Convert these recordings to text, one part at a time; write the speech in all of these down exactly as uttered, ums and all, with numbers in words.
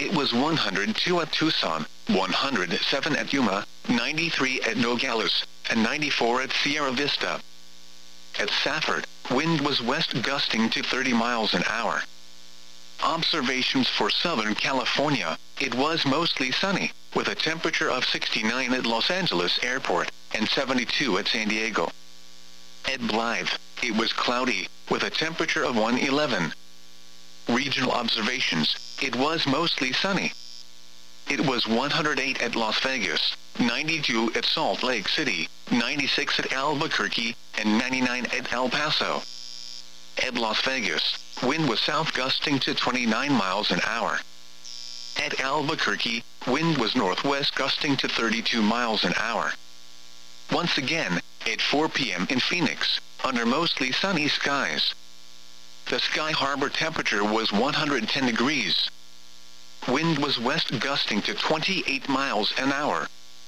It was one hundred two at Tucson, one hundred seven at Yuma, ninety-three at Nogales, and ninety-four at Sierra Vista. At Safford, wind was west gusting to thirty miles an hour. Observations for Southern California: it was mostly sunny, with a temperature of sixty-nine at Los Angeles Airport, and seventy-two at San Diego. At Blythe, it was cloudy, with a temperature of one hundred eleven. Regional observations: it was mostly sunny. It was one hundred eight at Las Vegas, ninety-two at Salt Lake City, ninety-six at Albuquerque, and ninety-nine at El Paso. At Las Vegas, wind was south gusting to twenty-nine miles an hour. At Albuquerque, wind was northwest gusting to thirty-two miles an hour. Once again, at four p m in Phoenix, under mostly sunny skies. The Sky Harbor temperature was one hundred ten degrees. Wind was west gusting to twenty-eight miles an hour.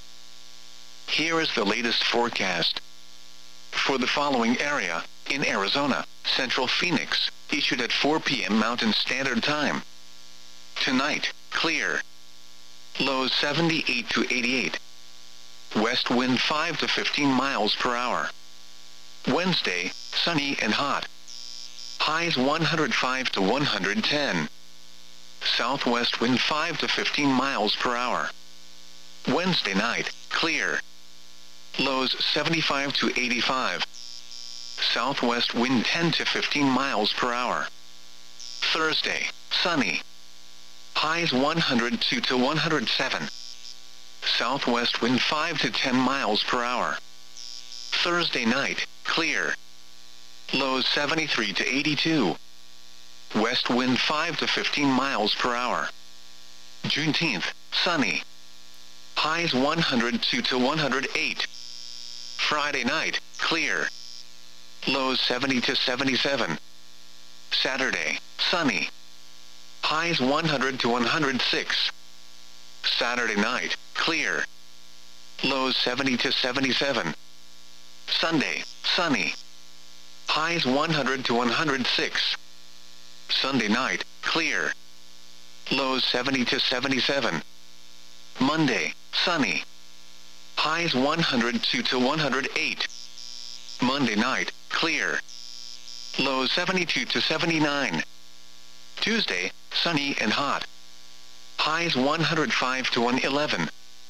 Here is the latest forecast. For the following area, in Arizona, Central Phoenix, issued at four p m Mountain Standard Time. Tonight, clear. Lows seventy-eight to eighty-eight. West wind five to fifteen miles per hour. Wednesday, sunny and hot. Highs one hundred five to one hundred ten. Southwest wind five to fifteen miles per hour. Wednesday night, clear. Lows seventy-five to eighty-five. Southwest wind ten to fifteen miles per hour. Thursday, sunny. Highs one hundred two to one hundred seven. Southwest wind five to ten miles per hour. Thursday night, clear. Lows seventy-three to eighty-two. West wind five to fifteen miles per hour. Juneteenth, sunny. Highs one hundred two to one hundred eight. Friday night, clear. Lows seventy to seventy-seven. Saturday, sunny. Highs one hundred to one hundred six. Saturday night, clear. Lows seventy to seventy-seven. Sunday, sunny. Highs one hundred to one hundred six. Sunday night, clear. Lows seventy to seventy-seven. Monday, sunny. Highs one hundred two to one hundred eight. Monday night, clear. Lows seventy-two to seventy-nine. Tuesday, sunny and hot. Highs one hundred five to one hundred eleven.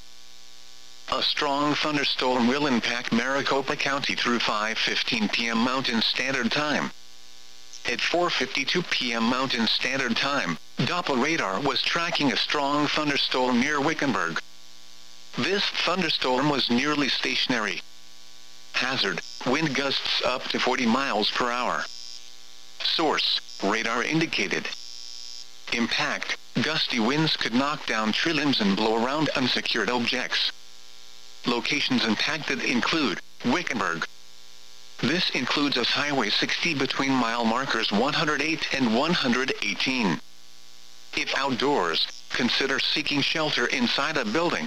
A strong thunderstorm will impact Maricopa County through five fifteen p m Mountain Standard Time. At four fifty-two p m Mountain Standard Time, Doppler radar was tracking a strong thunderstorm near Wickenburg. This thunderstorm was nearly stationary. Hazard: wind gusts up to forty miles per hour. Source: radar indicated. Impact: gusty winds could knock down tree limbs and blow around unsecured objects. Locations impacted include Wickenburg. This includes U S Highway sixty between mile markers one hundred eight and one hundred eighteen. If outdoors, consider seeking shelter inside a building.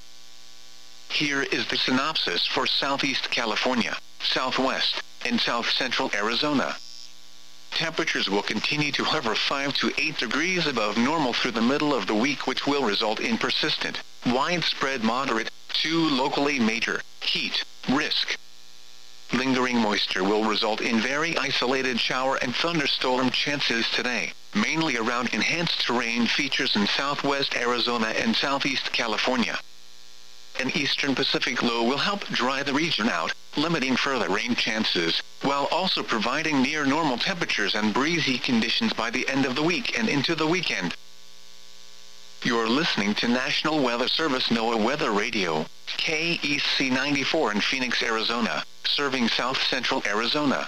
Here is the synopsis for Southeast California, Southwest, and South Central Arizona. Temperatures will continue to hover five to eight degrees above normal through the middle of the week, which will result in persistent, widespread moderate, to locally major, heat risk. Lingering moisture will result in very isolated shower and thunderstorm chances today, mainly around enhanced terrain features in southwest Arizona and southeast California. An eastern Pacific low will help dry the region out, limiting further rain chances, while also providing near normal temperatures and breezy conditions by the end of the week and into the weekend. You're listening to National Weather Service NOAA Weather Radio, K E C ninety-four in Phoenix, Arizona, serving south central Arizona.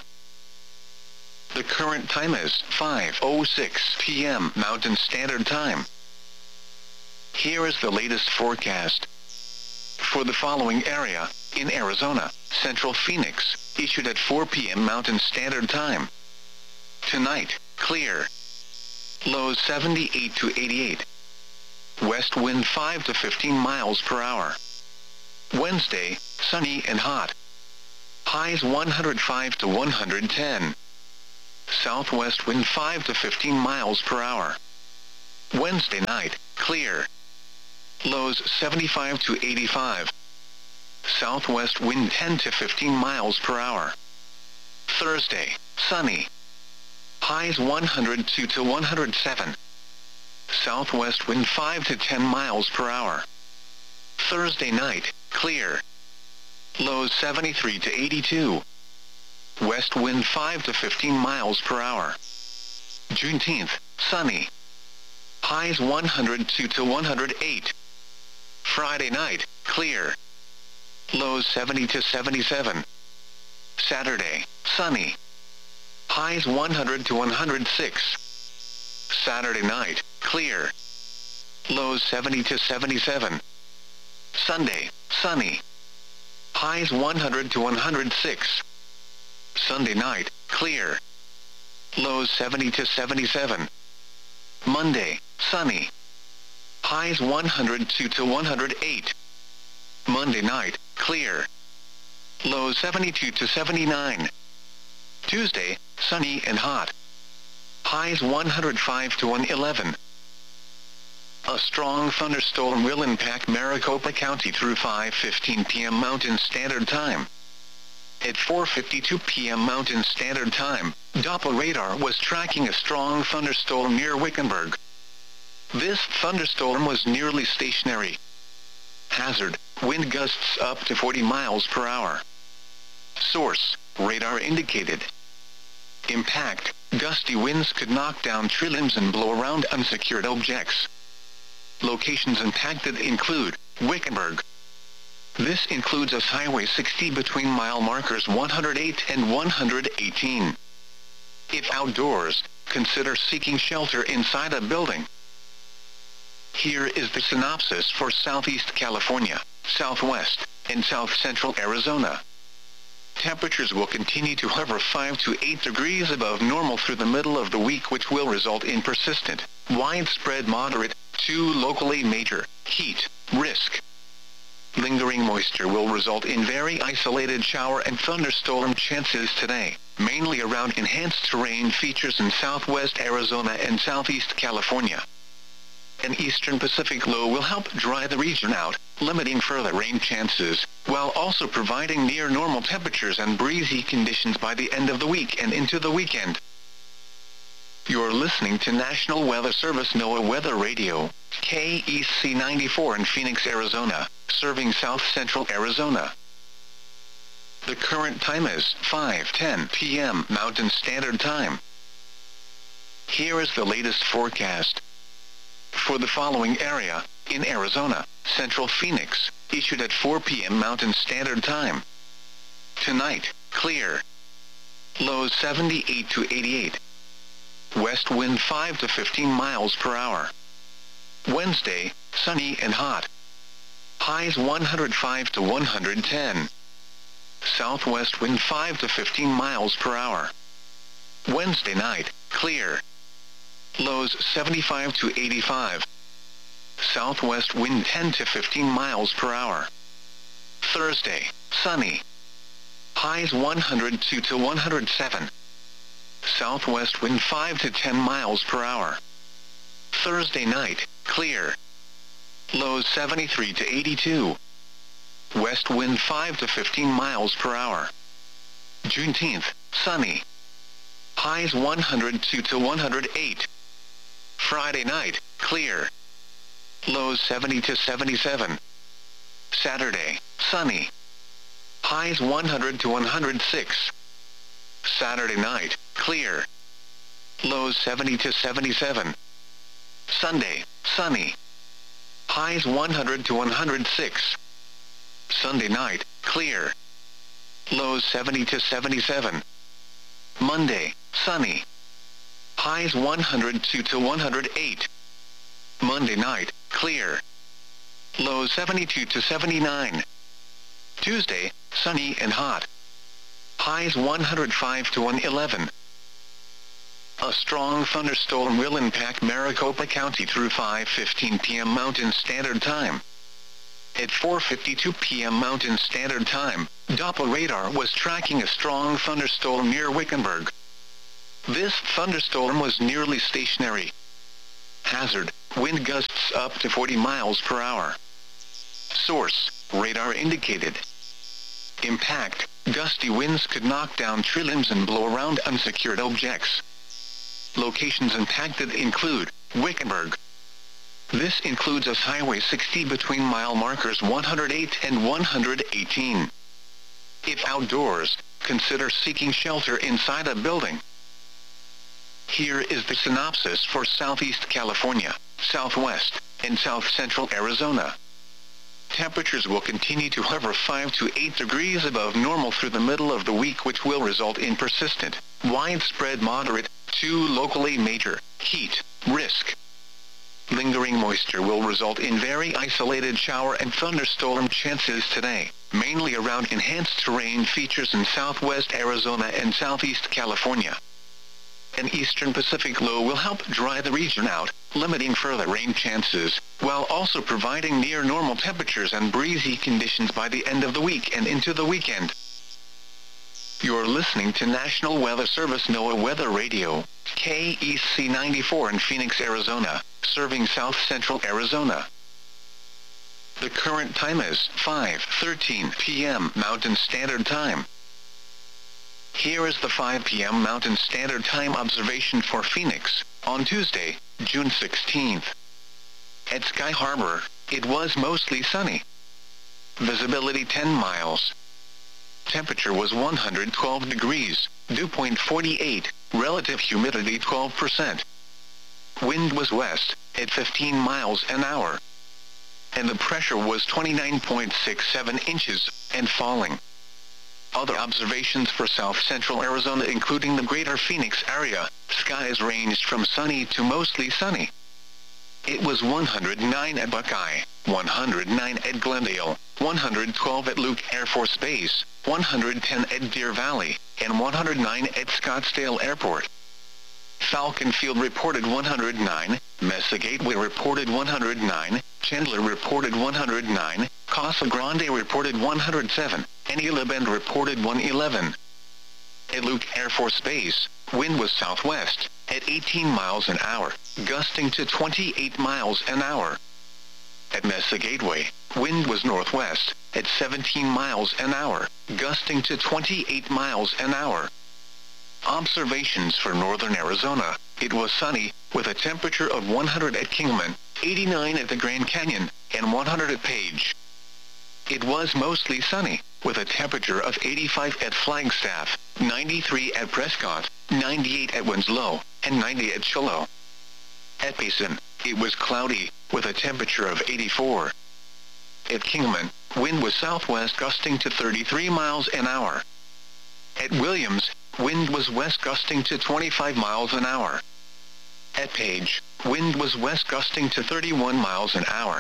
The current time is five oh six p m Mountain Standard Time. Here is the latest forecast. For the following area, in Arizona, Central Phoenix, issued at four p m Mountain Standard Time. Tonight, clear. Lows seventy-eight to eighty-eight. West wind five to fifteen miles per hour. Wednesday, sunny and hot. Highs one hundred five to one hundred ten. Southwest wind five to fifteen miles per hour. Wednesday night, clear. Lows seventy-five to eighty-five. Southwest wind ten to fifteen miles per hour. Thursday, sunny. Highs one hundred two to one hundred seven. Southwest wind five to ten miles per hour. Thursday night, clear. Lows seventy-three to eighty-two. West wind five to fifteen miles per hour. Juneteenth, sunny. Highs one hundred two to one hundred eight. Friday night, clear. Lows seventy to seventy-seven. Saturday, sunny. Highs one hundred to one hundred six. Saturday night, clear. Lows seventy to seventy-seven. Sunday, sunny. Highs one hundred to one hundred six. Sunday night, clear. Lows seventy to seventy-seven. Monday, sunny. Highs one hundred two to one hundred eight. Monday night, clear. Lows seventy-two to seventy-nine. Tuesday, sunny and hot. Highs one hundred five to one hundred eleven. A strong thunderstorm will impact Maricopa County through five fifteen p m Mountain Standard Time. At four fifty-two p m Mountain Standard Time, Doppler radar was tracking a strong thunderstorm near Wickenburg. This thunderstorm was nearly stationary. Hazard, wind gusts up to forty miles per hour. Source, radar indicated. Impact, gusty winds could knock down tree limbs and blow around unsecured objects. Locations impacted include Wickenburg. This includes us Highway sixty between mile markers one hundred eight and one hundred eighteen. If outdoors, consider seeking shelter inside a building. Here is the synopsis for Southeast California, Southwest, and South Central Arizona. Temperatures will continue to hover five to eight degrees above normal through the middle of the week, which will result in persistent, widespread moderate, to locally major, heat risk. Lingering moisture will result in very isolated shower and thunderstorm chances today, mainly around enhanced terrain features in southwest Arizona and southeast California. An eastern Pacific low will help dry the region out, limiting further rain chances, while also providing near normal temperatures and breezy conditions by the end of the week and into the weekend. You're listening to National Weather Service NOAA Weather Radio, K E C ninety-four in Phoenix, Arizona, serving south central Arizona. The current time is five ten p m Mountain Standard Time. Here is the latest forecast. For the following area, in Arizona, Central Phoenix, issued at four p m Mountain Standard Time. Tonight, clear. Lows seventy-eight to eighty-eight. West wind five to fifteen miles per hour. Wednesday, sunny and hot. Highs one hundred five to one hundred ten. Southwest wind five to fifteen miles per hour. Wednesday night, clear. Lows seventy-five to eighty-five. Southwest wind ten to fifteen miles per hour. Thursday, sunny. Highs one hundred two to one hundred seven. Southwest wind five to ten miles per hour. Thursday night, clear. Lows seventy-three to eighty-two. West wind five to fifteen miles per hour. Juneteenth, sunny. Highs one hundred two to one hundred eight. Friday night, clear. Lows seventy to seventy-seven. Saturday, sunny. Highs one hundred to one hundred six. Saturday night, clear. Lows seventy to seventy-seven. Sunday, sunny. Highs one hundred to one hundred six. Sunday night, clear. Lows seventy to seventy-seven. Monday, sunny. Highs one hundred two to one hundred eight. Monday night, clear. Lows seventy-two to seventy-nine. Tuesday, sunny and hot. Highs one hundred five to one hundred eleven. A strong thunderstorm will impact Maricopa County through five fifteen p m Mountain Standard Time. At four fifty-two p m Mountain Standard Time, Doppler radar was tracking a strong thunderstorm near Wickenburg. This thunderstorm was nearly stationary. Hazard, wind gusts up to forty miles per hour. Source, radar indicated. Impact, gusty winds could knock down tree limbs and blow around unsecured objects. Locations impacted include Wickenburg. This includes us Highway sixty between mile markers one hundred eight and one hundred eighteen. If outdoors, consider seeking shelter inside a building. Here is the synopsis for Southeast California, Southwest, and South Central Arizona. Temperatures will continue to hover five to eight degrees above normal through the middle of the week, which will result in persistent, widespread moderate, to locally major, heat risk. Lingering moisture will result in very isolated shower and thunderstorm chances today, mainly around enhanced terrain features in southwest Arizona and southeast California. An eastern Pacific low will help dry the region out, limiting further rain chances, while also providing near normal temperatures and breezy conditions by the end of the week and into the weekend. You're listening to National Weather Service NOAA Weather Radio, K E C ninety-four in Phoenix, Arizona, serving south central Arizona. The current time is five thirteen p m Mountain Standard Time. Here is the five p m Mountain Standard Time observation for Phoenix, on Tuesday, June sixteenth. At Sky Harbor, it was mostly sunny. Visibility ten miles. Temperature was one hundred twelve degrees, dew point forty-eight, relative humidity twelve percent. Wind was west, at fifteen miles an hour. And the pressure was twenty-nine point six seven inches, and falling. Other observations for south central Arizona including the greater Phoenix area, skies ranged from sunny to mostly sunny. It was one hundred nine at Buckeye, one hundred nine at Glendale, one hundred twelve at Luke Air Force Base, one hundred ten at Deer Valley, and one hundred nine at Scottsdale Airport. Falcon Field reported one hundred nine, Mesa Gateway reported one hundred nine, Chandler reported one hundred nine, Casa Grande reported one hundred seven, and Isla Bend reported one hundred eleven. At Luke Air Force Base, wind was southwest, at eighteen miles an hour, gusting to twenty-eight miles an hour. At Mesa Gateway, wind was northwest, at seventeen miles an hour, gusting to twenty-eight miles an hour. Observations for northern Arizona, it was sunny, with a temperature of one hundred at Kingman, eighty-nine at the Grand Canyon, and one hundred at Page. It was mostly sunny, with a temperature of eighty-five at Flagstaff, ninety-three at Prescott, ninety-eight at Winslow, and ninety at Shiloh. At Payson, it was cloudy, with a temperature of eighty-four. At Kingman, wind was southwest gusting to thirty-three miles an hour. At Williams, wind was west gusting to twenty-five miles an hour. At Page, wind was west gusting to thirty-one miles an hour.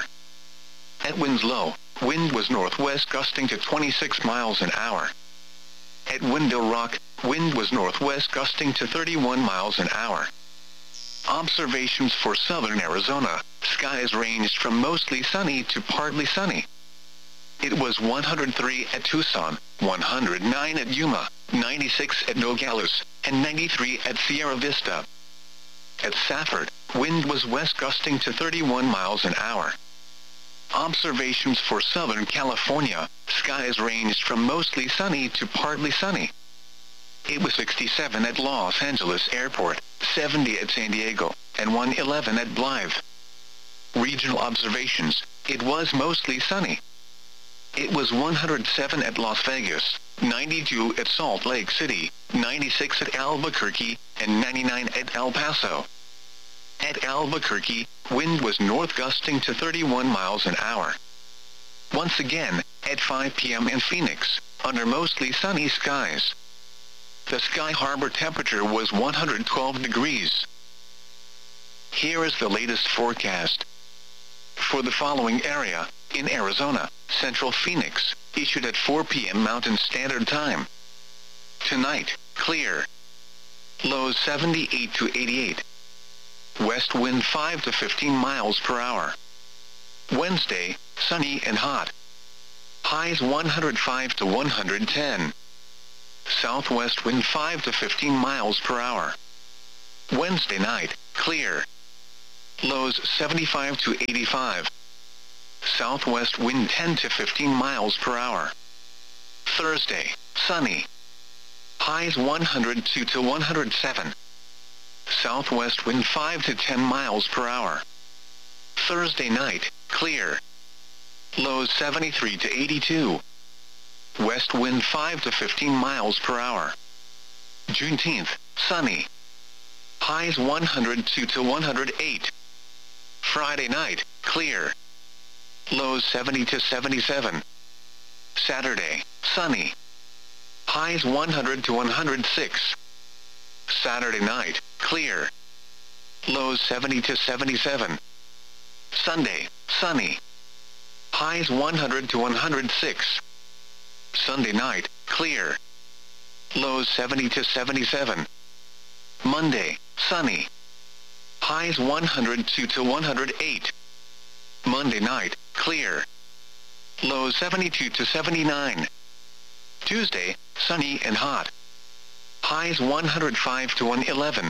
At Winslow, wind was northwest gusting to twenty-six miles an hour. At Window Rock, wind was northwest gusting to thirty-one miles an hour. Observations for southern Arizona, skies ranged from mostly sunny to partly sunny. It was one hundred three at Tucson, one hundred nine at Yuma, ninety-six at Nogales, and ninety-three at Sierra Vista. At Safford, wind was west gusting to thirty-one miles an hour. Observations for Southern California, skies ranged from mostly sunny to partly sunny. It was sixty-seven at Los Angeles Airport, seventy at San Diego, and one hundred eleven at Blythe. Regional observations, it was mostly sunny. It was one hundred seven at Las Vegas, ninety-two at Salt Lake City, ninety-six at Albuquerque, and ninety-nine at El Paso. At Albuquerque, wind was north gusting to thirty-one miles an hour. Once again, at five p m in Phoenix, under mostly sunny skies. The Sky Harbor temperature was one hundred twelve degrees. Here is the latest forecast. For the following area, in Arizona, Central Phoenix, issued at four p m Mountain Standard Time. Tonight, clear. Lows seventy-eight to eighty-eight. West wind five to fifteen miles per hour. Wednesday, sunny and hot. Highs one hundred five to one hundred ten. Southwest wind five to fifteen miles per hour. Wednesday night, clear. Lows seventy-five to eighty-five. Southwest wind ten to fifteen miles per hour. Thursday, sunny. Highs one hundred two to one hundred seven. Southwest wind five to ten miles per hour. Thursday night, clear. Lows seventy-three to eighty-two. West wind five to fifteen miles per hour. Juneteenth, sunny. Highs one hundred two to one hundred eight. Friday night, clear. Lows seventy to seventy-seven. Saturday, sunny. Highs one hundred to one hundred six. Saturday night, clear. Lows seventy to seventy-seven. Sunday, sunny. Highs one hundred to one hundred six. Sunday night, clear. Lows seventy to seventy-seven. Monday, sunny. Highs one hundred two to one hundred eight. Monday night, clear. Lows seventy-two to seventy-nine. Tuesday, sunny and hot. Highs one hundred five to one hundred eleven.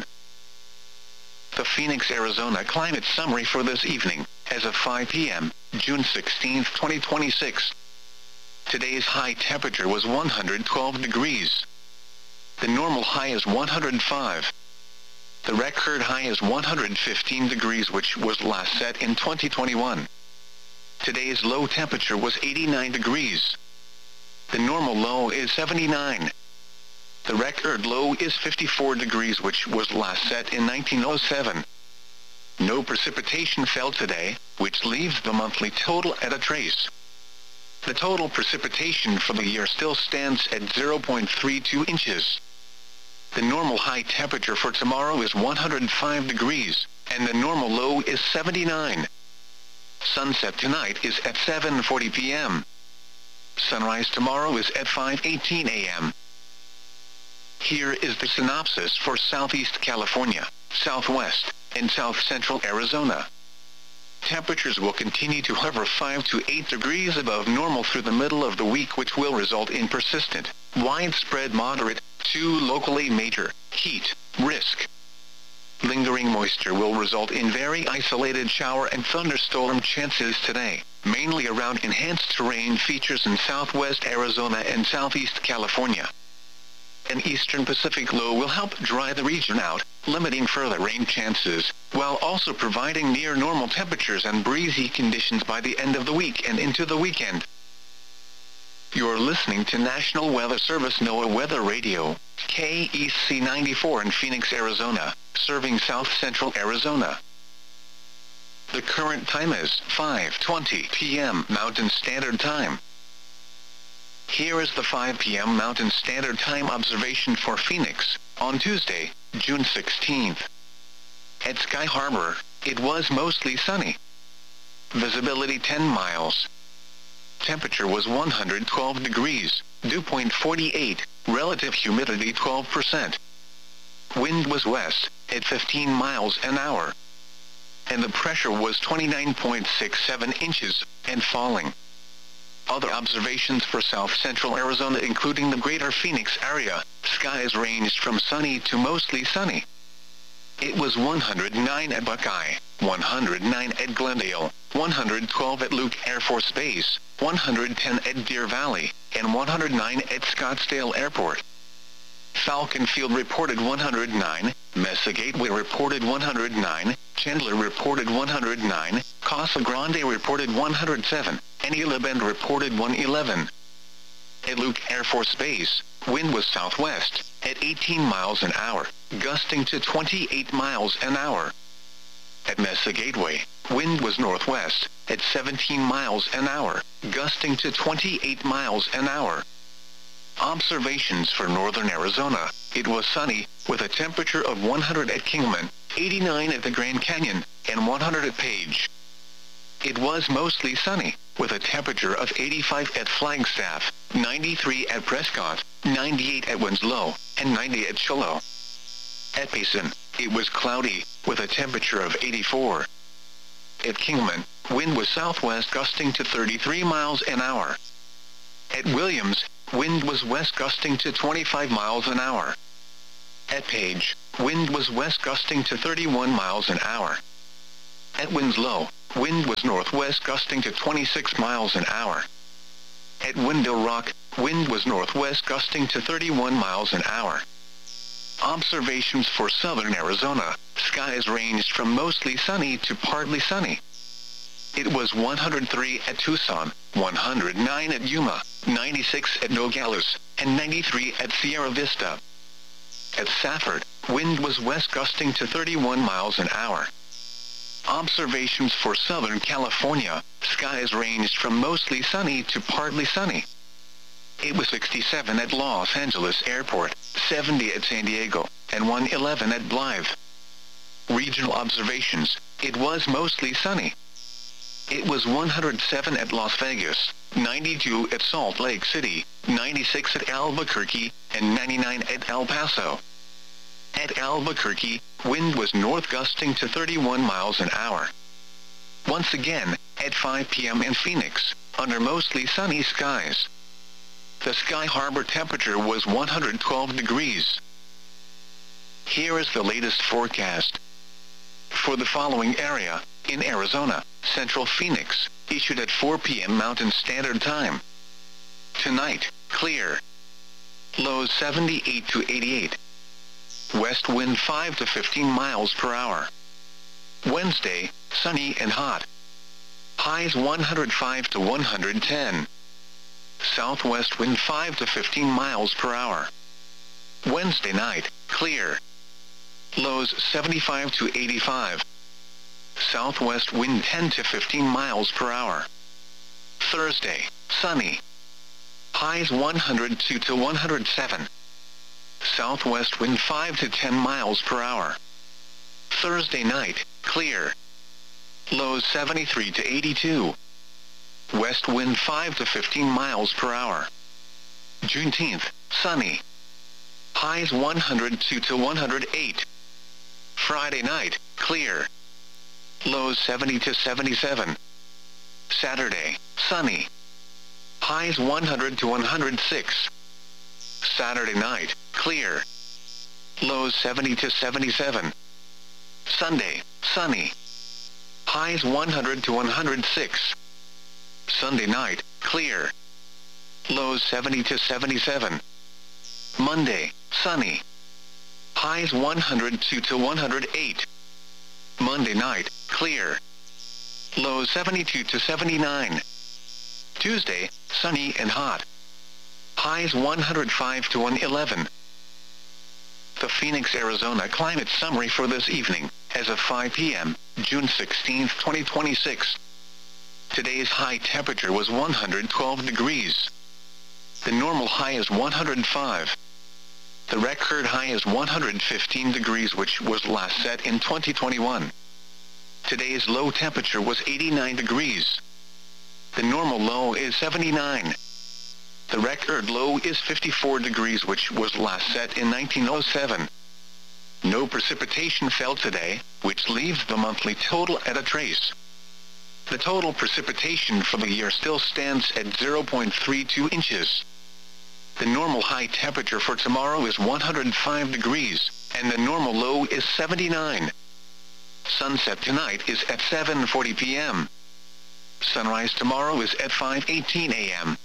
The Phoenix, Arizona climate summary for this evening, as of five p m, June sixteenth, twenty twenty-six. Today's high temperature was one hundred twelve degrees. The normal high is one hundred five. The record high is one hundred fifteen degrees, which was last set in twenty twenty-one. Today's low temperature was eighty-nine degrees. The normal low is seventy-nine. The record low is fifty-four degrees, which was last set in nineteen oh seven. No precipitation fell today, which leaves the monthly total at a trace. The total precipitation for the year still stands at zero point three two inches. The normal high temperature for tomorrow is one hundred five degrees, and the normal low is seventy-nine. Sunset tonight is at seven forty p m Sunrise tomorrow is at five eighteen a m Here is the synopsis for Southeast California, Southwest, and South Central Arizona. Temperatures will continue to hover five to eight degrees above normal through the middle of the week, which will result in persistent, widespread moderate, to locally major, heat risk. Lingering moisture will result in very isolated shower and thunderstorm chances today, mainly around enhanced terrain features in southwest Arizona and southeast California. An eastern Pacific low will help dry the region out, limiting further rain chances, while also providing near normal temperatures and breezy conditions by the end of the week and into the weekend. You're listening to National Weather Service NOAA Weather Radio, K E C ninety-four in Phoenix, Arizona, serving south central Arizona. The current time is five twenty p m Mountain Standard Time. Here is the five p m Mountain Standard Time observation for Phoenix, on Tuesday, June sixteenth. At Sky Harbor, it was mostly sunny. Visibility ten miles. Temperature was one hundred twelve degrees, dew point forty-eight, relative humidity twelve percent. Wind was west, at fifteen miles an hour. And the pressure was twenty-nine point six seven inches, and falling. Other observations for south central Arizona, including the greater Phoenix area, skies ranged from sunny to mostly sunny. It was one hundred nine at Buckeye, one hundred nine at Glendale, one hundred twelve at Luke Air Force Base, one hundred ten at Deer Valley, and one hundred nine at Scottsdale Airport. Falcon Field reported one hundred nine, Mesa Gateway reported one hundred nine, Chandler reported one hundred nine, Casa Grande reported one hundred seven, and Isla Bend reported one hundred eleven. At Luke Air Force Base, wind was southwest, at eighteen miles an hour, gusting to twenty-eight miles an hour. At Mesa Gateway, wind was northwest, at seventeen miles an hour, gusting to twenty-eight miles an hour. Observations for northern Arizona, it was sunny, with a temperature of one hundred at Kingman, eighty-nine at the Grand Canyon, and one hundred at Page. It was mostly sunny, with a temperature of eighty-five at Flagstaff, ninety-three at Prescott, ninety-eight at Winslow, and ninety at Shiloh. At Payson, it was cloudy, with a temperature of eighty-four. At Kingman, wind was southwest gusting to thirty-three miles an hour. At Williams, wind was west gusting to twenty-five miles an hour. At Page, wind was west gusting to thirty-one miles an hour. At Winslow, wind was northwest gusting to twenty-six miles an hour. At Window Rock, wind was northwest gusting to thirty-one miles an hour. Observations for southern Arizona, skies ranged from mostly sunny to partly sunny. It was one hundred three at Tucson, one hundred nine at Yuma, ninety-six at Nogales, and ninety-three at Sierra Vista. At Safford, wind was west gusting to thirty-one miles an hour. Observations for Southern California, skies ranged from mostly sunny to partly sunny. It was sixty-seven at Los Angeles Airport, seventy at San Diego, and one hundred eleven at Blythe. Regional observations, it was mostly sunny. It was one hundred seven at Las Vegas, ninety-two at Salt Lake City, ninety-six at Albuquerque, and ninety-nine at El Paso. At Albuquerque, wind was north gusting to thirty-one miles an hour. Once again, at five p m in Phoenix, under mostly sunny skies. The Sky Harbor temperature was one hundred twelve degrees. Here is the latest forecast. For the following area, in Arizona, Central Phoenix, issued at four p m Mountain Standard Time. Tonight, clear. Lows seventy-eight to eighty-eight. West wind five to fifteen miles per hour. Wednesday, sunny and hot. Highs one hundred five to one hundred ten. Southwest wind five to fifteen miles per hour. Wednesday night, clear. Lows seventy-five to eighty-five. Southwest wind ten to fifteen miles per hour. Thursday, sunny. Highs one hundred two to one hundred seven. Southwest wind five to ten miles per hour. Thursday night, clear. Lows seventy-three to eighty-two. West wind five to fifteen miles per hour. Juneteenth, sunny. Highs one hundred two to one hundred eight. Friday night, clear. Lows seventy to seventy-seven. Saturday, sunny. Highs one hundred to one hundred six. Saturday night, clear. Lows seventy to seventy-seven. Sunday, sunny. Highs one hundred to one hundred six. Sunday night, clear. Lows seventy to seventy-seven. Monday, sunny. Highs one hundred two to one hundred eight. Monday night, clear. Lows seventy-two to seventy-nine. Tuesday, sunny and hot. Highs one hundred five to one hundred eleven. The Phoenix, Arizona climate summary for this evening, as of five p m, June sixteenth, twenty twenty-six. Today's high temperature was one hundred twelve degrees. The normal high is one hundred five. The record high is one hundred fifteen degrees, which was last set in twenty twenty-one. Today's low temperature was eighty-nine degrees. The normal low is seventy-nine. The record low is fifty-four degrees, which was last set in nineteen oh seven. No precipitation fell today, which leaves the monthly total at a trace. The total precipitation for the year still stands at zero point three two inches. The normal high temperature for tomorrow is one hundred five degrees, and the normal low is seventy-nine. Sunset tonight is at seven forty p m Sunrise tomorrow is at five eighteen a m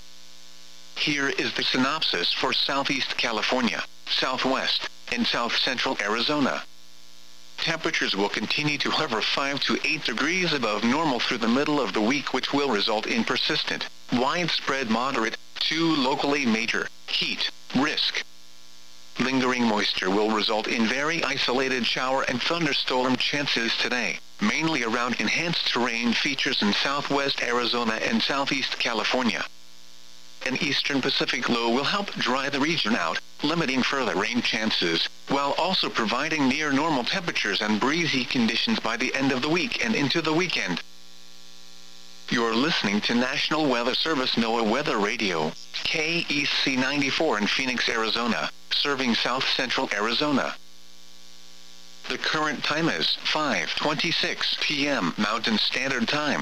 Here is the synopsis for Southeast California, Southwest, and South Central Arizona. Temperatures will continue to hover five to eight degrees above normal through the middle of the week, which will result in persistent, widespread moderate, to locally major, heat risk. Lingering moisture will result in very isolated shower and thunderstorm chances today, mainly around enhanced terrain features in southwest Arizona and southeast California. An eastern Pacific low will help dry the region out, limiting further rain chances, while also providing near normal temperatures and breezy conditions by the end of the week and into the weekend. You're listening to National Weather Service NOAA Weather Radio, K E C ninety-four in Phoenix, Arizona, serving south central Arizona. The current time is five twenty-six p m Mountain Standard Time.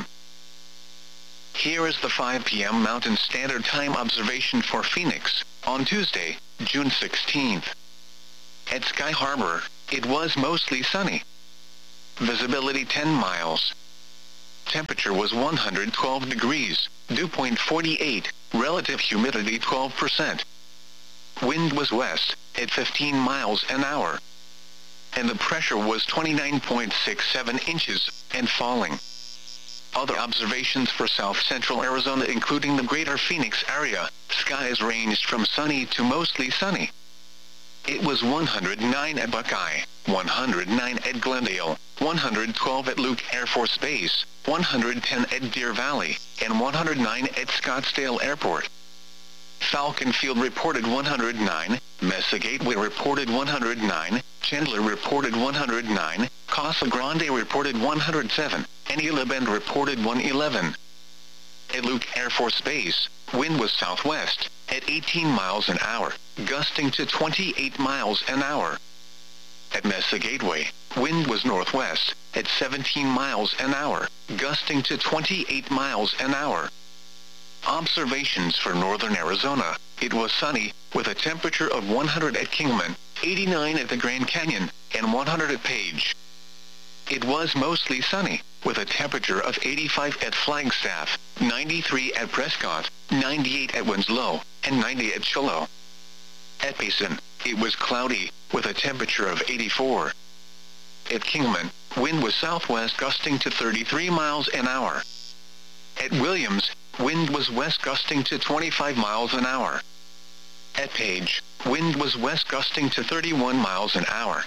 Here is the five p m Mountain Standard Time observation for Phoenix, on Tuesday, June sixteenth. At Sky Harbor, it was mostly sunny. visibility ten miles. Temperature was one hundred twelve degrees, dew point forty-eight, relative humidity twelve percent. Wind was west, at fifteen miles an hour. And the pressure was twenty-nine point six seven inches, and falling. Other observations for south-central Arizona including the greater Phoenix area, skies ranged from sunny to mostly sunny. It was one hundred nine at Buckeye, one hundred nine at Glendale, one hundred twelve at Luke Air Force Base, one hundred ten at Deer Valley, and one hundred nine at Scottsdale Airport. Falcon Field reported one hundred nine, Mesa Gateway reported one hundred nine, Chandler reported one hundred nine, Casa Grande reported one hundred seven, and Isla Bend reported one hundred eleven. At Luke Air Force Base, wind was southwest, at eighteen miles an hour, gusting to twenty-eight miles an hour. At Mesa Gateway, wind was northwest, at seventeen miles an hour, gusting to twenty-eight miles an hour. Observations for northern Arizona. It was sunny, with a temperature of one hundred at Kingman, eighty-nine at the Grand Canyon, and one hundred at Page. It was mostly sunny, with a temperature of eighty-five at Flagstaff, ninety-three at Prescott, ninety-eight at Winslow, and ninety at Shiloh. At Payson, it was cloudy, with a temperature of eighty-four. At Kingman, wind was southwest gusting to thirty-three miles an hour. At Williams, wind was west gusting to twenty-five miles an hour. At Page, wind was west gusting to thirty-one miles an hour.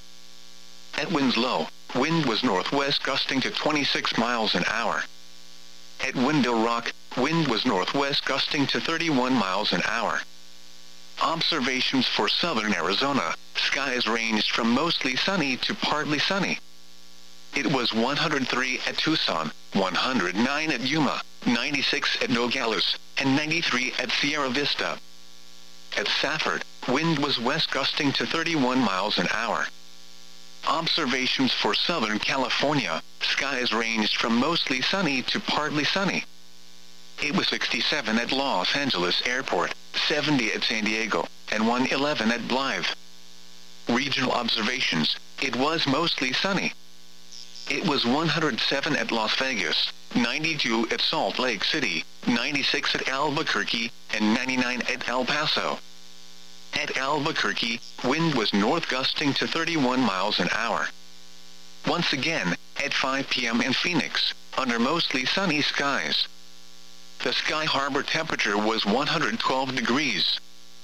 At Winslow, wind was northwest gusting to twenty-six miles an hour. At Window Rock, wind was northwest gusting to thirty-one miles an hour. Observations for southern Arizona. Skies ranged from mostly sunny to partly sunny. It was one hundred three at Tucson, one hundred nine at Yuma, ninety-six at Nogales, and ninety-three at Sierra Vista. At Safford, wind was west gusting to thirty-one miles an hour. Observations for Southern California. Skies ranged from mostly sunny to partly sunny. It was sixty-seven at Los Angeles Airport, seventy at San Diego, and one hundred eleven at Blythe. Regional observations. It was mostly sunny. It was one hundred seven at Las Vegas, ninety-two at Salt Lake City, ninety-six at Albuquerque, and ninety-nine at El Paso. At Albuquerque, wind was north gusting to thirty-one miles an hour. Once again, at five p m in Phoenix, under mostly sunny skies. The Sky Harbor temperature was one hundred twelve degrees.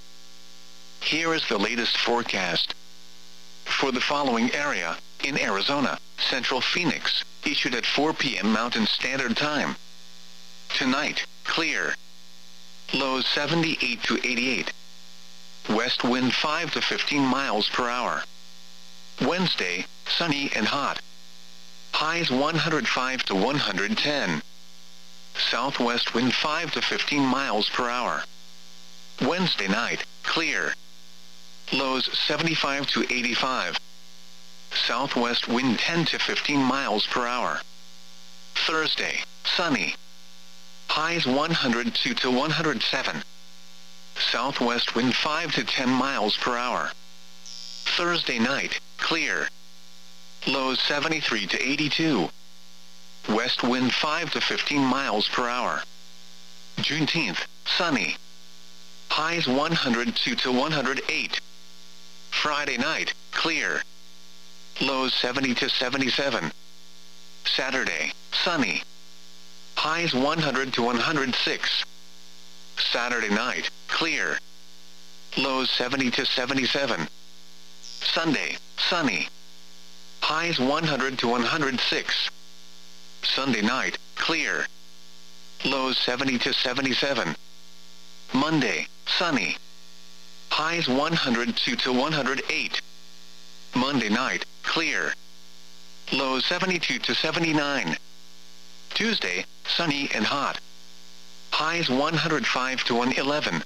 Here is the latest forecast. For the following area, in Arizona, Central Phoenix, issued at four p m Mountain Standard Time. Tonight, clear. Lows seventy-eight to eighty-eight. West wind five to fifteen miles per hour. Wednesday, sunny and hot. Highs one hundred five to one hundred ten. Southwest wind five to fifteen miles per hour. Wednesday night, clear. Lows seventy-five to eighty-five. Southwest wind ten to fifteen miles per hour. Thursday, sunny. Highs one hundred two to one hundred seven. Southwest wind five to ten miles per hour. Thursday night, clear. Lows seventy-three to eighty-two. West wind five to fifteen miles per hour. Juneteenth, sunny. Highs one hundred two to one hundred eight. Friday night, clear. Lows seventy to seventy-seven. Saturday, sunny. Highs one hundred to one hundred six. Saturday night, clear. Lows seventy to seventy-seven. Sunday, sunny. Highs one hundred to one hundred six. Sunday night, clear. Lows seventy to seventy-seven. Monday, sunny. Highs one hundred two to one hundred eight. Monday night, clear. Lows seventy-two to seventy-nine. Tuesday, sunny and hot. Highs one hundred five to one hundred eleven.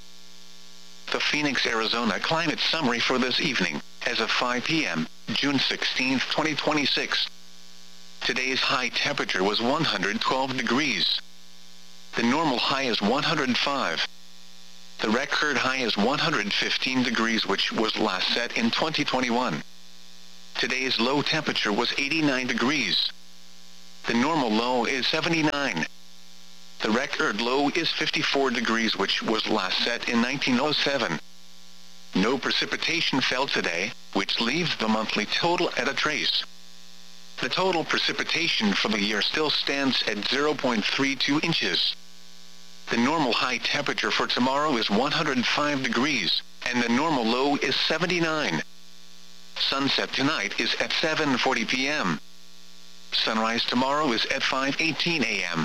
The Phoenix, Arizona climate summary for this evening, as of five p m, June sixteenth, twenty twenty-six. Today's high temperature was one hundred twelve degrees. The normal high is one hundred five. The record high is one hundred fifteen degrees, which was last set in twenty twenty-one. today's low temperature was eighty-nine degrees. The normal low is seventy-nine. The record low is fifty-four degrees, which was last set in nineteen oh seven. No precipitation fell today, which leaves the monthly total at a trace. The total precipitation for the year still stands at zero point three two inches. The normal high temperature for tomorrow is one hundred five degrees, and the normal low is seventy-nine. Sunset tonight is at seven forty p m Sunrise tomorrow is at five eighteen a m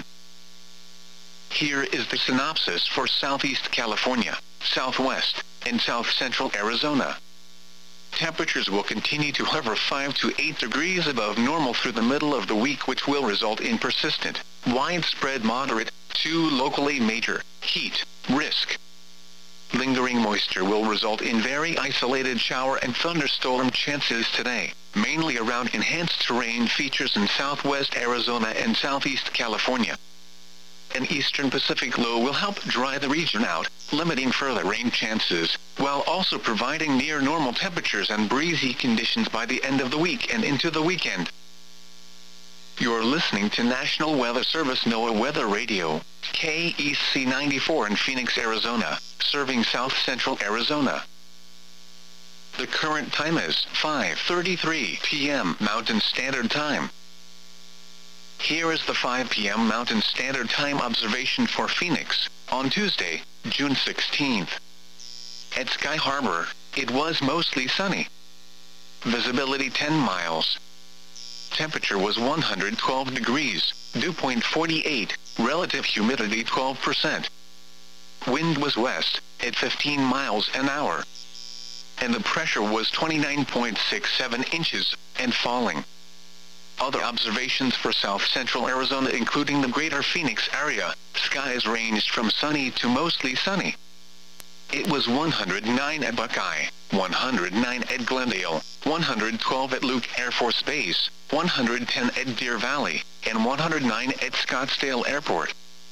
Here is the synopsis for Southeast California, Southwest, and South Central Arizona. Temperatures will continue to hover five to eight degrees above normal through the middle of the week, which will result in persistent, widespread moderate, to locally major, heat risk. Lingering moisture will result in very isolated shower and thunderstorm chances today, mainly around enhanced terrain features in southwest Arizona and southeast California. An eastern Pacific low will help dry the region out, limiting further rain chances, while also providing near normal temperatures and breezy conditions by the end of the week and into the weekend. You're listening to National Weather Service NOAA Weather Radio, K E C ninety-four in Phoenix, Arizona, serving south central Arizona. The current time is five thirty-three p m Mountain Standard Time. Here is the five p m Mountain Standard Time observation for Phoenix, on Tuesday, June sixteenth. At Sky Harbor, it was mostly sunny. Visibility ten miles. Temperature was one hundred twelve degrees, dew point forty-eight, relative humidity twelve percent. Wind was west, at fifteen miles an hour. And the pressure was twenty-nine point six seven inches, and falling. Other observations for south central Arizona, including the greater Phoenix area, skies ranged from sunny to mostly sunny. It was one hundred nine at Buckeye, one hundred nine at Glendale, one hundred twelve at Luke Air Force Base, one hundred ten at Deer Valley, and one hundred nine at Scottsdale Airport.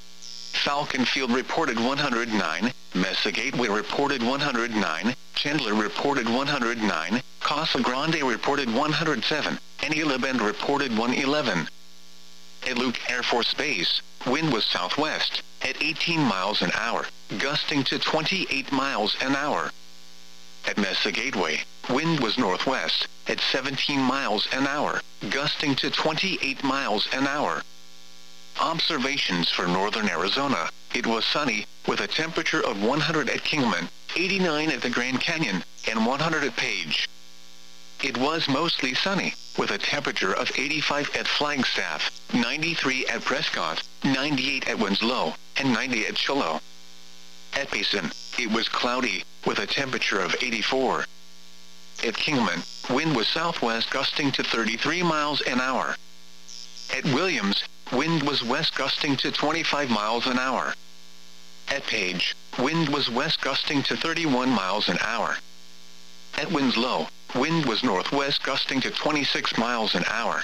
Falcon Field reported one hundred nine, Mesa Gateway reported one hundred nine, Chandler reported one hundred nine, Casa Grande reported one hundred seven, and Isla Bend reported one eleven. At Luke Air Force Base, wind was southwest, at eighteen miles an hour, gusting to twenty-eight miles an hour. At Mesa Gateway, wind was northwest, at seventeen miles an hour, gusting to twenty-eight miles an hour. Observations for northern Arizona, it was sunny, with a temperature of one hundred at Kingman, eighty-nine at the Grand Canyon, and one hundred at Page. It was mostly sunny, with a temperature of eighty-five at Flagstaff, ninety-three at Prescott, ninety-eight at Winslow, and ninety at Shiloh. At Payson, it was cloudy, with a temperature of eighty-four. At Kingman, wind was southwest gusting to thirty-three miles an hour. At Williams, wind was west gusting to twenty-five miles an hour. At Page, wind was west gusting to thirty-one miles an hour. At Winslow, wind was northwest gusting to twenty-six miles an hour.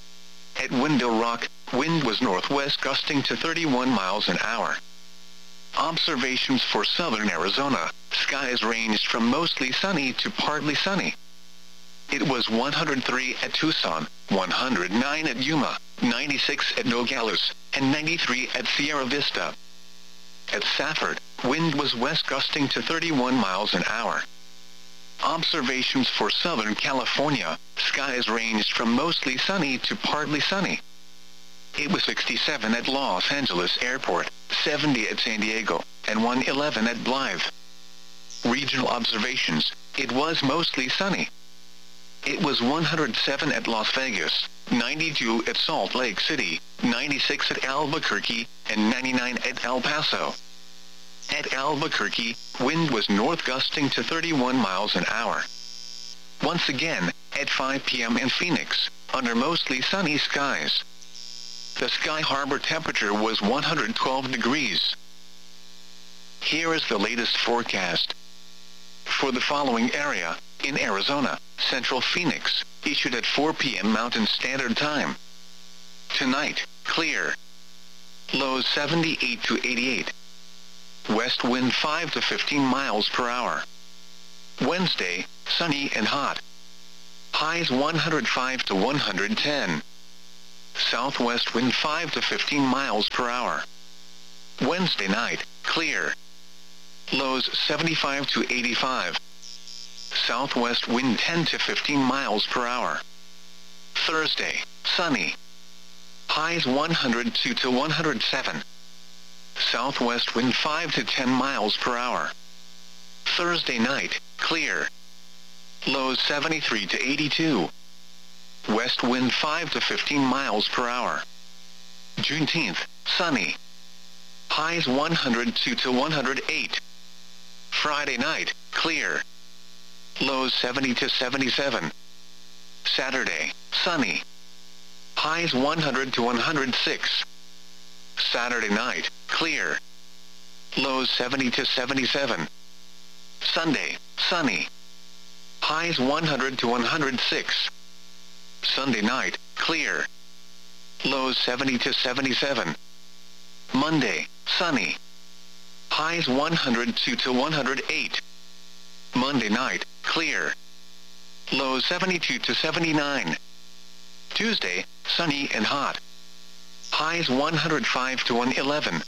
At Window Rock, wind was northwest gusting to thirty-one miles an hour. Observations for southern Arizona, skies ranged from mostly sunny to partly sunny. It was one hundred three at Tucson, one hundred nine at Yuma, ninety-six at Nogales, and ninety-three at Sierra Vista. At Safford, wind was west gusting to thirty-one miles an hour. Observations for Southern California, skies ranged from mostly sunny to partly sunny. It was sixty-seven at Los Angeles Airport, seventy at San Diego, and one eleven at Blythe. Regional observations, it was mostly sunny. It was one hundred seven at Las Vegas, ninety-two at Salt Lake City, ninety-six at Albuquerque, and ninety-nine at El Paso. At Albuquerque, wind was north gusting to thirty-one miles an hour. Once again, at five p m in Phoenix, under mostly sunny skies. The Sky Harbor temperature was one hundred twelve degrees. Here is the latest forecast. For the following area, in Arizona, Central Phoenix, issued at four p m Mountain Standard Time. Tonight, clear. Lows seventy-eight to eighty-eight. West wind five to fifteen miles per hour. Wednesday, sunny and hot. Highs one hundred five to one hundred ten. Southwest wind five to fifteen miles per hour. Wednesday night, clear. Lows seventy-five to eighty-five. Southwest wind ten to fifteen miles per hour. Thursday, sunny. Highs one hundred two to one hundred seven. Southwest wind five to ten miles per hour. Thursday night, clear. Lows seventy-three to eighty-two. West wind five to fifteen miles per hour. Juneteenth, sunny. Highs one hundred two to one hundred eight. Friday night, clear. Lows seventy to seventy-seven. Saturday, sunny. Highs one hundred to one hundred six. Saturday night, clear. Lows seventy to seventy-seven. Sunday, sunny. Highs one hundred to one hundred six. Sunday night, clear. Lows seventy to seventy-seven. Monday, sunny. Highs one hundred two to one hundred eight. Monday night, clear. Lows seventy-two to seventy-nine. Tuesday, sunny and hot. Highs one hundred five to one hundred eleven.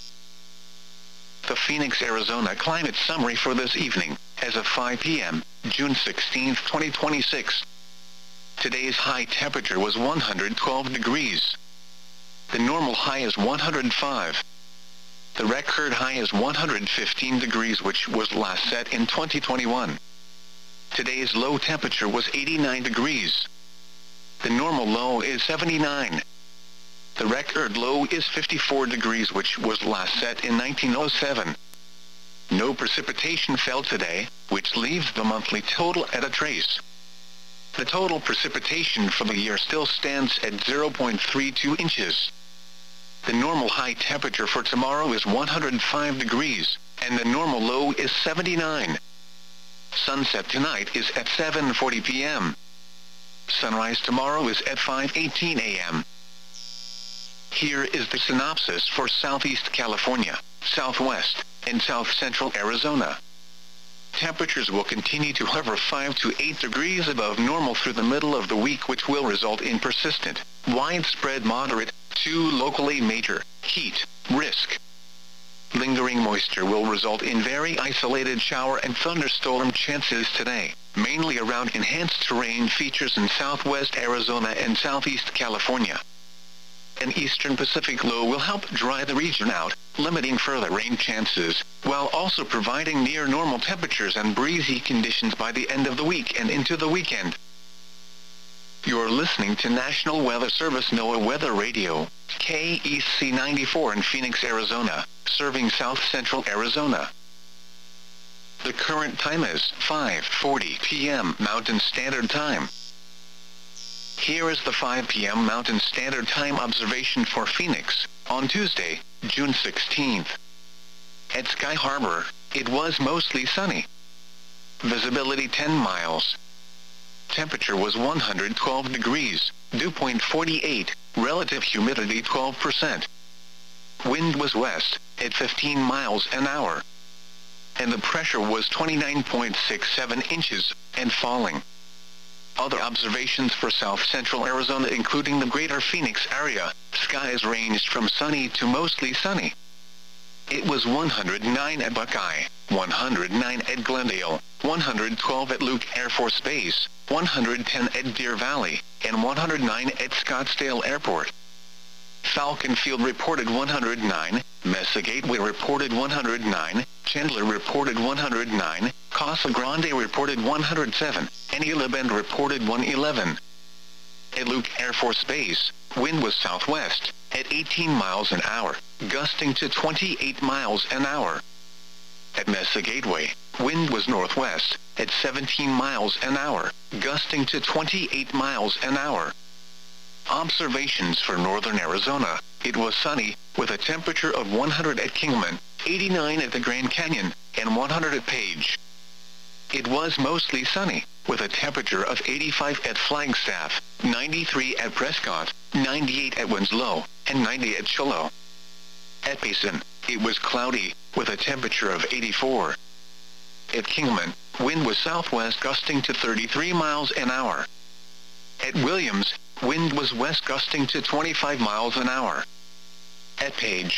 The Phoenix, Arizona climate summary for this evening, as of five p m, June sixteenth, twenty twenty-six. Today's high temperature was one hundred twelve degrees. The normal high is one hundred five. The record high is one hundred fifteen degrees, which was last set in twenty twenty-one. Today's low temperature was eighty-nine degrees. The normal low is seventy-nine. The record low is fifty-four degrees, which was last set in nineteen oh seven. No precipitation fell today, which leaves the monthly total at a trace. The total precipitation for the year still stands at zero point three two inches. The normal high temperature for tomorrow is one hundred five degrees, and the normal low is seventy-nine. Sunset tonight is at seven forty p m Sunrise tomorrow is at five eighteen a m Here is the synopsis for Southeast California, Southwest, and South Central Arizona. Temperatures will continue to hover five to eight degrees above normal through the middle of the week, which will result in persistent, widespread moderate, to locally major, heat risk. Lingering moisture will result in very isolated shower and thunderstorm chances today, mainly around enhanced terrain features in southwest Arizona and southeast California. An eastern Pacific low will help dry the region out, limiting further rain chances, while also providing near normal temperatures and breezy conditions by the end of the week and into the weekend. You're listening to National Weather Service NOAA Weather Radio, K E C ninety-four in Phoenix, Arizona, serving south central Arizona. The current time is five forty p m Mountain Standard Time. Here is the five p m Mountain Standard Time observation for Phoenix, on Tuesday, June sixteenth. At Sky Harbor, it was mostly sunny. Visibility ten miles. Temperature was one hundred twelve degrees, dew point forty-eight, relative humidity twelve percent. Wind was west, at fifteen miles an hour. And the pressure was twenty-nine point six seven inches, and falling. Other observations for south central Arizona, including the greater Phoenix area, skies ranged from sunny to mostly sunny. It was one hundred nine at Buckeye, one hundred nine at Glendale, one hundred twelve at Luke Air Force Base, one hundred ten at Deer Valley, and one hundred nine at Scottsdale Airport. Falcon Field reported one hundred nine, Mesa Gateway reported one hundred nine, Chandler reported one hundred nine, Casa Grande reported one hundred seven, and Isla Bend reported one hundred eleven. At Luke Air Force Base, wind was southwest, at eighteen miles an hour, gusting to twenty-eight miles an hour. At Mesa Gateway, wind was northwest, at seventeen miles an hour, gusting to twenty-eight miles an hour. Observations for northern Arizona, it was sunny, with a temperature of one hundred at Kingman, eighty-nine at the Grand Canyon, and one hundred at Page. It was mostly sunny, with a temperature of eighty-five at Flagstaff, ninety-three at Prescott, ninety-eight at Winslow, and ninety at Shiloh. At Payson, it was cloudy, with a temperature of eighty-four. At Kingman, wind was southwest gusting to thirty-three miles an hour. At Williams, wind was west gusting to twenty-five miles an hour. At Page,